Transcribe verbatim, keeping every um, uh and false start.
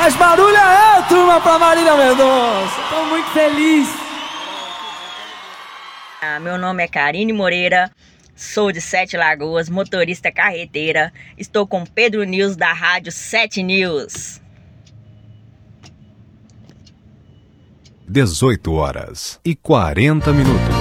Faz barulho aí, turma, pra Marília Mendonça. Tô muito feliz. Ah, meu nome é Karine Moreira, sou de Sete Lagoas, motorista carreteira. Estou com Pedro News da Rádio Sete News. dezoito horas e quarenta minutos.